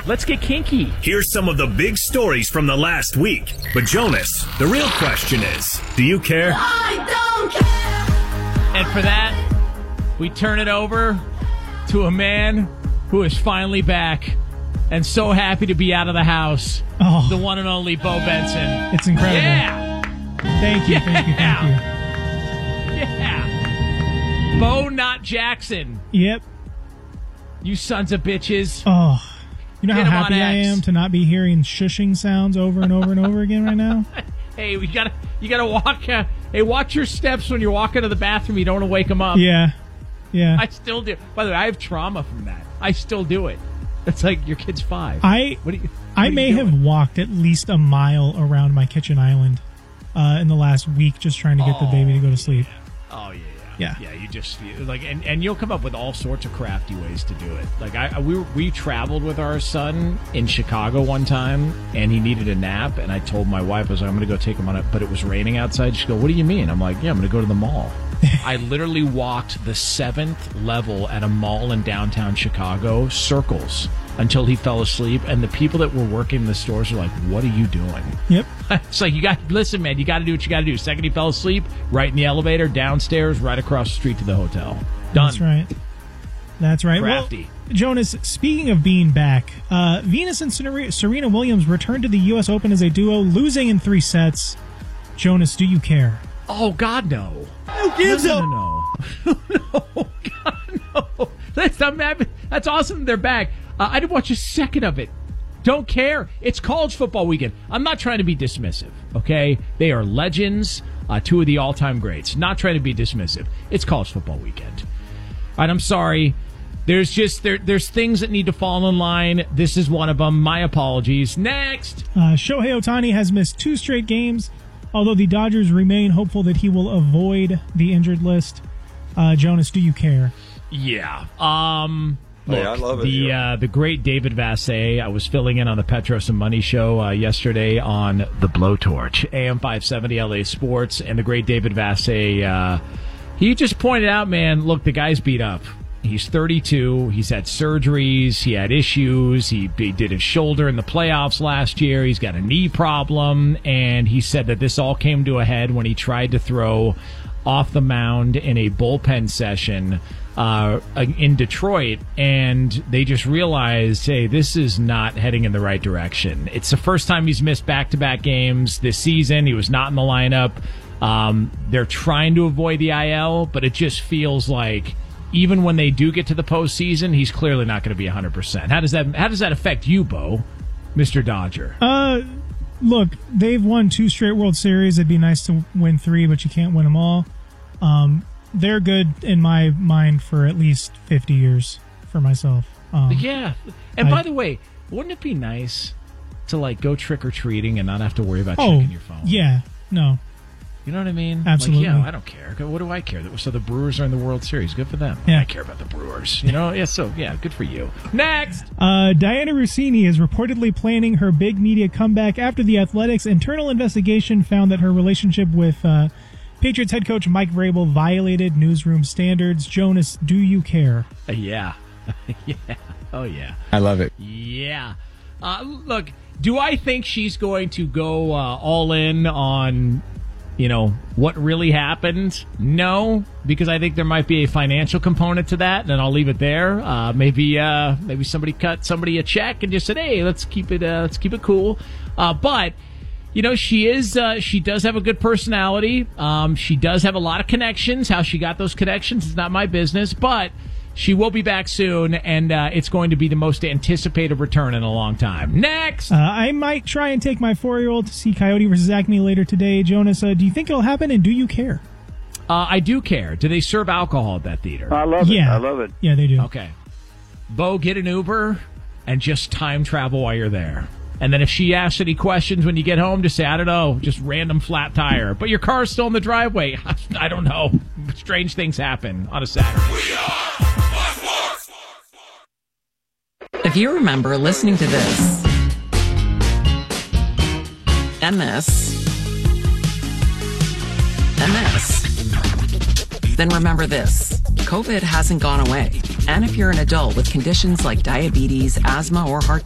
let's get kinky. Here's some of the big stories from the last week. But Jonas, the real question is, do you care? I don't care. And for that, we turn it over to a man who is finally back and so happy to be out of the house. Oh. The one and only Bo Benson. It's incredible. Yeah. Thank you. Yeah. Bo, not Jackson. Yep. You sons of bitches. Oh. You know Hit how him on happy I X. am to not be hearing shushing sounds over and over and over again right now? Hey, you gotta walk. Hey, watch your steps when you're walking to the bathroom. You don't want to wake them up. Yeah. I still do. By the way, I have trauma from that. I still do it. It's like your kid's 5. I may have walked at least a mile around my kitchen island in the last week just trying to get the baby to go to sleep. Oh yeah. Yeah. Yeah, you just like, and you'll come up with all sorts of crafty ways to do it. Like we traveled with our son in Chicago one time, and he needed a nap, and I told my wife, I was like, I'm going to go take him on it, but it was raining outside. She go, what do you mean? I'm like, yeah, I'm going to go to the mall. I literally walked the 7th level at a mall in downtown Chicago, circles, until he fell asleep, and the people that were working in the stores were like, what are you doing? Yep. It's like, listen, man, you got to do what you got to do. Second he fell asleep, right in the elevator, downstairs, right across the street to the hotel. Done. That's right. Crafty. Well, Jonas, speaking of being back, Venus and Serena Williams returned to the U.S. Open as a duo, losing in 3 sets. Jonas, do you care? Oh, God, no. Who gives up? No. No, God, no. That's awesome they're back. I didn't watch a second of it. Don't care. It's college football weekend. I'm not trying to be dismissive, okay? They are legends, 2 of the all-time greats. Not trying to be dismissive. It's college football weekend. All right, I'm sorry. There's just there's things that need to fall in line. This is one of them. My apologies. Next. Shohei Ohtani has missed 2 straight games, although the Dodgers remain hopeful that he will avoid the injured list. Jonas, do you care? Yeah. Hey, I love it. The great David Vassay. I was filling in on the Petros and Money show yesterday on the Blowtorch, AM 570 LA Sports, and the great David Vassay. He just pointed out, man, look, the guy's beat up. He's 32. He's had surgeries. He had issues. He did his shoulder in the playoffs last year. He's got a knee problem, and he said that this all came to a head when he tried to throw off the mound in a bullpen session in Detroit, and they just realized, hey, this is not heading in the right direction. It's the first time he's missed back-to-back games this season. He was not in the lineup. They're trying to avoid the IL, but it just feels like even when they do get to the postseason, he's clearly not going to be 100%. How does that affect you, Bo, Mr. Dodger? Look, they've won 2 straight World Series. It'd be nice to win 3, but you can't win them all. They're good in my mind for at least 50 years for myself. Yeah. And by the way, wouldn't it be nice to like go trick-or-treating and not have to worry about checking your phone? Yeah. No. You know what I mean? Absolutely. Like, yeah, I don't care. What do I care? So the Brewers are in the World Series. Good for them. Yeah. I care about the Brewers. You know? Yeah, good for you. Next! Diana Rossini is reportedly planning her big media comeback after the Athletics' internal investigation found that her relationship with Patriots head coach Mike Vrabel violated newsroom standards. Jonas, do you care? Yeah. Yeah. Oh, yeah. I love it. Yeah. Look, do I think she's going to go all in on, what really happened? No, because I think there might be a financial component to that, and I'll leave it there. Maybe somebody cut somebody a check and just said, hey, let's keep it cool. But she does have a good personality. She does have a lot of connections. How she got those connections is not my business, but she will be back soon, and it's going to be the most anticipated return in a long time. Next! I might try and take my 4-year-old to see Coyote versus Acme later today. Jonas, do you think it'll happen, and do you care? I do care. Do they serve alcohol at that theater? I love it. Yeah. I love it. Yeah, they do. Okay. Bo, get an Uber and just time travel while you're there. And then if she asks any questions when you get home, just say, I don't know, just random flat tire. But your car's still in the driveway. I don't know. Strange things happen on a Saturday. We are Black. If you remember listening to this and this and this, then remember this. COVID hasn't gone away. And if you're an adult with conditions like diabetes, asthma, or heart